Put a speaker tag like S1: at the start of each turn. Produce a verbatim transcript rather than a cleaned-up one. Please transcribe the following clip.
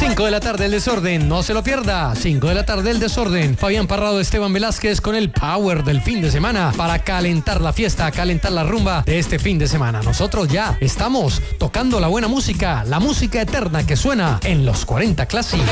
S1: cinco de la tarde, el desorden, no se lo pierda. cinco de la tarde, el desorden. Fabián Parrado, Esteban Velázquez con el power del fin de semana para calentar la fiesta, calentar la rumba de este fin de semana. Nosotros ya estamos tocando la buena música, la música eterna que suena en los cuarenta Classic.